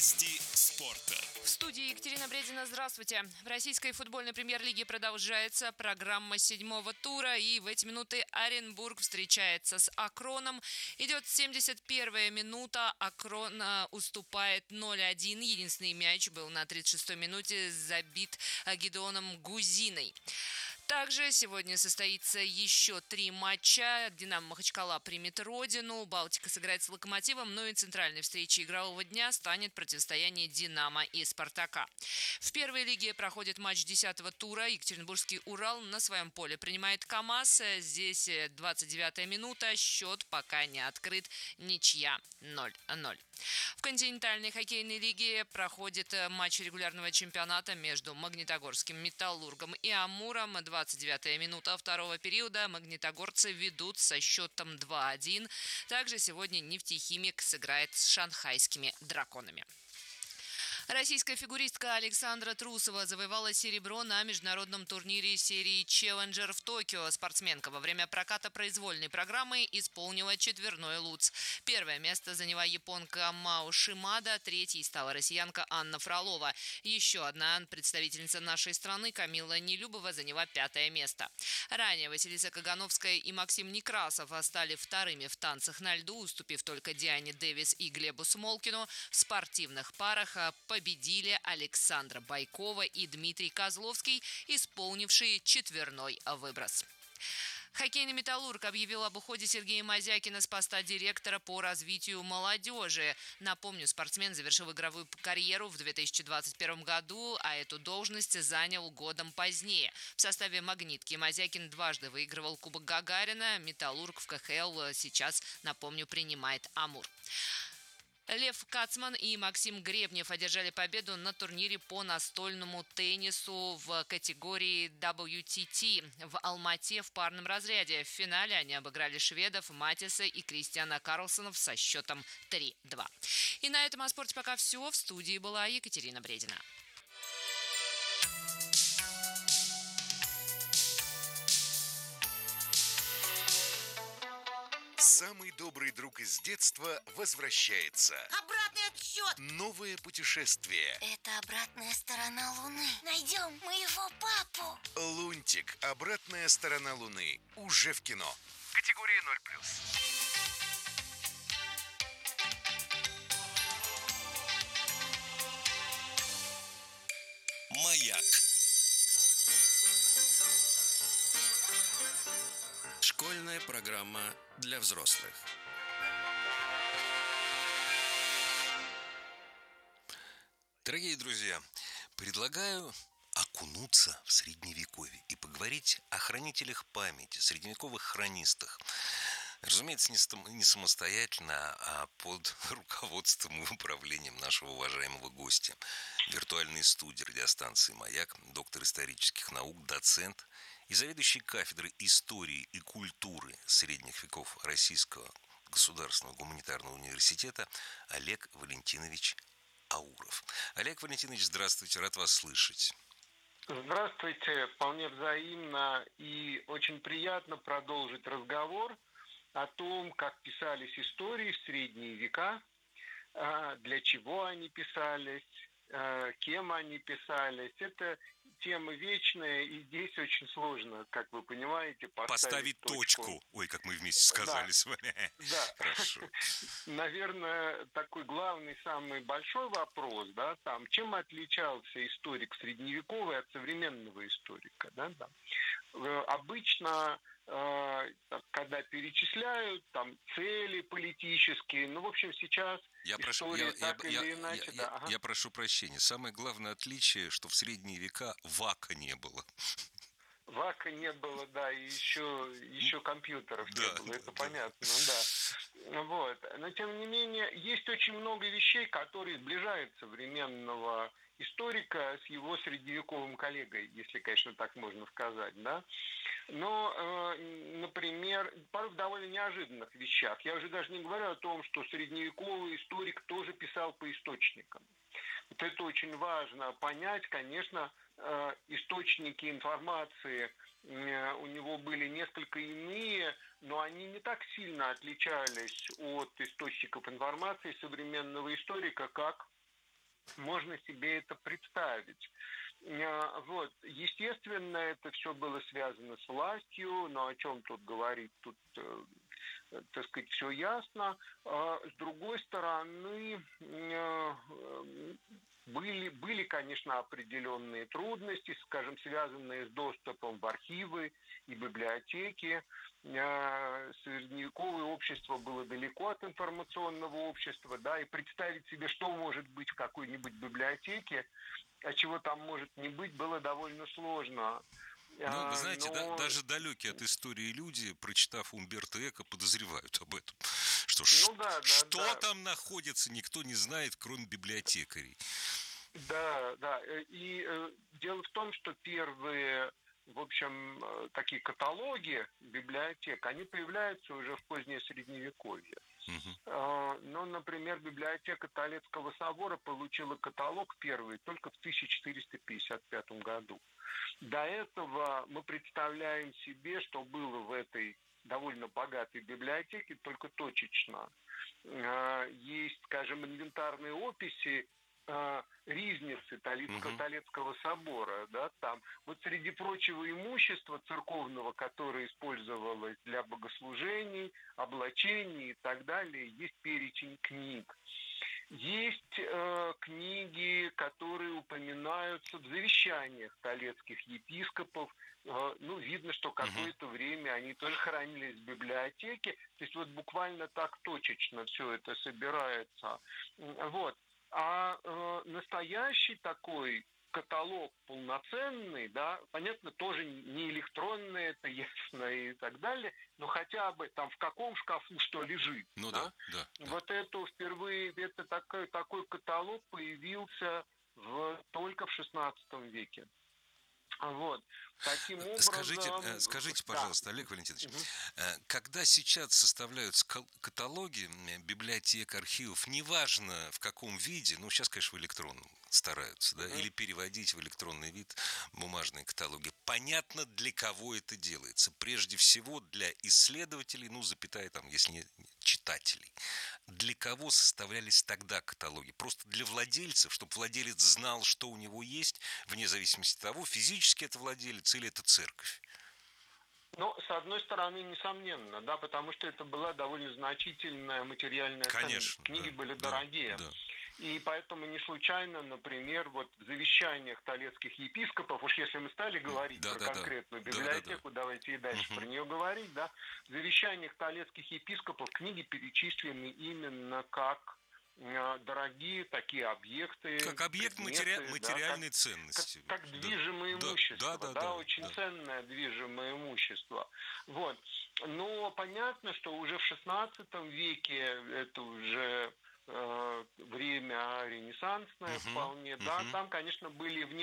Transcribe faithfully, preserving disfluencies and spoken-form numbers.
Новости спорта. В студии Екатерина Бредина. Здравствуйте. В российской футбольной премьер-лиге продолжается программа седьмого тура. И в эти минуты Оренбург встречается с Акроном. Идет семьдесят первая минута. Акрон уступает ноль один. Единственный мяч был на тридцать шестой минуте забит Гидеоном Гузиной. Также сегодня состоится еще три матча. «Динамо» Махачкала примет «Родину», «Балтика» сыграет с «Локомотивом», ну и центральной встречей игрового дня станет противостояние «Динамо» и «Спартака». В первой лиге проходит матч десятого тура. Екатеринбургский «Урал» на своем поле принимает «КамАЗ». Здесь двадцать девятая минута. Счет пока не открыт. Ничья ноль ноль. В континентальной хоккейной лиге проходит матч регулярного чемпионата между Магнитогорским «Металлургом» и «Амуром». двадцать девятая минута второго периода. Магнитогорцы ведут со счетом два один. Также сегодня «Нефтехимик» сыграет с шанхайскими «Драконами». Российская фигуристка Александра Трусова завоевала серебро на международном турнире серии «Челленджер» в Токио. Спортсменка во время проката произвольной программы исполнила четверной луц. Первое место заняла японка Мао Шимада, третьей стала россиянка Анна Фролова. Еще одна представительница нашей страны, Камила Нелюбова, заняла пятое место. Ранее Василиса Кагановская и Максим Некрасов стали вторыми в танцах на льду, уступив только Диане Дэвис и Глебу Смолкину. В спортивных парах победили Александра Байкова и Дмитрий Козловский, исполнившие четверной выброс. Хоккейный «Металлург» объявил об уходе Сергея Мазякина с поста директора по развитию молодежи. Напомню, спортсмен завершил игровую карьеру в две тысячи двадцать первом году, а эту должность занял годом позднее. В составе «Магнитки» Мазякин дважды выигрывал Кубок Гагарина. «Металлург» в ка ха эл сейчас, напомню, принимает «Амур». Лев Кацман и Максим Гребнев одержали победу на турнире по настольному теннису в категории дабл ю ти ти в Алмате в парном разряде. В финале они обыграли шведов Матиса и Кристиана Карлсонов со счетом три два. И на этом о спорте пока все. В студии была Екатерина Бредина. Самый добрый друг из детства возвращается. Обратный отсчет. Новое путешествие. Это обратная сторона Луны. Найдем моего папу. Лунтик. Обратная сторона Луны. Уже в кино. Категория ноль плюс. Маяк. Школьная программа для взрослых. Дорогие друзья, предлагаю окунуться в Средневековье и поговорить о хранителях памяти, средневековых хронистах. Разумеется, не самостоятельно, а под руководством и управлением нашего уважаемого гостя. Виртуальной студии радиостанции «Маяк», доктор исторических наук, доцент и заведующий кафедрой истории и культуры средних веков Российского государственного гуманитарного университета Олег Валентинович Ауров. Олег Валентинович, здравствуйте, рад вас слышать. Здравствуйте, вполне взаимно, и очень приятно продолжить разговор о том, как писались истории в средние века, для чего они писались, кем они писались. Это тема вечная, и здесь очень сложно, как вы понимаете, поставить, поставить точку. точку. Ой, как мы вместе сказали да. с вами. Да. Хорошо. Наверное, такой главный, самый большой вопрос, да, там, чем отличался историк средневековый от современного историка, да, да. Обычно, когда перечисляют там цели политические, ну, в общем, сейчас я прошу, история я, так я, или я, иначе, я, да. я, Ага. я прошу прощения. Самое главное отличие, что в средние века вака не было. Вака не было, да, и еще, еще компьютеров да, не было, да, это да. понятно, да. Вот. Но, тем не менее, есть очень много вещей, которые сближают современного историка с его средневековым коллегой, если, конечно, так можно сказать, да. Но, э, например, порой в довольно неожиданных вещах. Я уже даже не говорю о том, что средневековый историк тоже писал по источникам. Вот это очень важно понять, конечно, э, источники информации э, у него были несколько иные, но они не так сильно отличались от источников информации современного историка, как можно себе это представить. Вот. Естественно, это все было связано с властью, но о чем тут говорить, тут, так сказать, все ясно. С другой стороны, были, были, конечно, определенные трудности, скажем, связанные с доступом в архивы и библиотеки. Средневековое общество было далеко от информационного общества, да, и представить себе, что может быть в какой-нибудь библиотеке, а чего там может не быть, было довольно сложно. Ну, вы знаете, Но... да, даже далекие от истории люди, прочитав Умберто Эко, подозревают об этом. Что, ну, да, да, что да. там находится, никто не знает, кроме библиотекарей. Да, да. И э, дело в том, что первые, в общем, э, такие каталоги библиотек, они появляются уже в позднее Средневековье. Uh-huh. Э, но, например, библиотека Толедского собора получила каталог первый только в тысяча четыреста пятьдесят пятом году. До этого мы представляем себе, что было в этой довольно богатой библиотеке, только точечно. Э, есть, скажем, инвентарные описи ризницы Толедского, uh-huh. Толедского собора, да, там. Вот среди прочего имущества церковного, которое использовалось для богослужений, облачений и так далее, есть перечень книг. Есть э, книги, которые упоминаются в завещаниях толедских епископов. Э, ну, видно, что какое-то uh-huh. время они тоже хранились в библиотеке. То есть вот буквально так точечно все это собирается. Вот. А э, настоящий такой каталог полноценный, да, понятно, тоже не электронный, это ясно и так далее, но хотя бы там в каком шкафу что лежит. Ну да, да, да. Вот это впервые, это такой, такой каталог появился в, только в шестнадцатом веке. Вот. Таким образом... Скажите, скажите, пожалуйста, да. Олег Валентинович, угу. когда сейчас составляются каталоги библиотек, архивов, неважно в каком виде, ну, сейчас, конечно, в электронном стараются, да, угу. или переводить в электронный вид бумажные каталоги, понятно, для кого это делается. Прежде всего, для исследователей, ну, запятая там, если не читателей. Для кого составлялись тогда каталоги? Просто для владельцев, чтобы владелец знал, что у него есть, вне зависимости от того, физически это владелец или это церковь? Ну, с одной стороны, несомненно, да, потому что это была довольно значительная материальная Конечно, ценность. Книги да, были да, дорогие. Да. И поэтому не случайно, например, вот в завещаниях толедских епископов, уж если мы стали говорить да, про да, конкретную да, библиотеку, да, да. давайте и дальше угу. про нее говорить, да, в завещаниях толедских епископов книги перечислены именно как э, дорогие такие объекты. Как объект предметы, матери... материальной да, ценности. Как, как движимое да. имущество, да, да, да, да, очень да. ценное движимое имущество. Вот. Но понятно, что уже в шестнадцатом веке это уже время ренессансное uh-huh, вполне, uh-huh. да, там, конечно, были вне